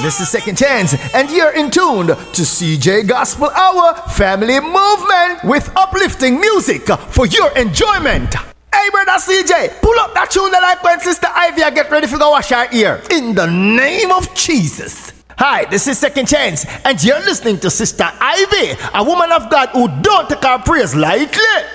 This is Second Chance, and you're in tune to CJ Gospel Hour Family Movement with uplifting music for your enjoyment. Hey, brother CJ, pull up that tune that like when Sister Ivy get ready to go wash her ear. In the name of Jesus. Hi, this is Second Chance, and you're listening to Sister Ivy, a woman of God who don't take her praise lightly.